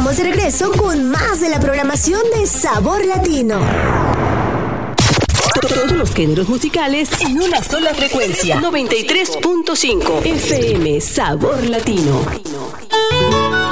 estamos de regreso con más de la programación de Sabor Latino. Todos los géneros musicales en una sola frecuencia. 93.5 FM Sabor Latino.